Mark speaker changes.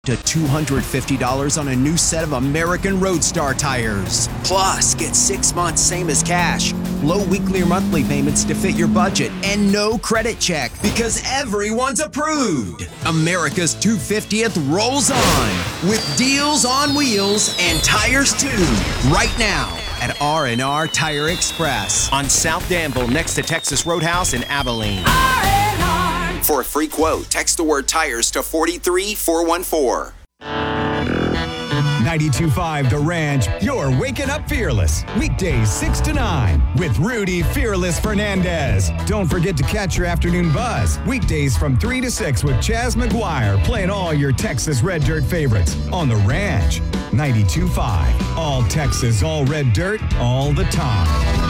Speaker 1: to $250 on a new set of American Roadstar tires. Plus, get 6 months same as cash, low weekly or monthly payments to fit your budget, and no credit check because everyone's approved. America's 250th rolls on with deals on wheels and tires too. Right now at R&R Tire Express on South Danville next to Texas Roadhouse in Abilene. R&R. For a free quote, text the word tires to 43414.
Speaker 2: 92.5 The Ranch, you're waking up fearless. Weekdays 6 to 9 with Rudy Fearless Fernandez. Don't forget to catch your afternoon buzz. Weekdays from 3 to 6 with Chaz McGuire playing all your Texas Red Dirt favorites on The Ranch. 92.5, all Texas, all Red Dirt, all the time.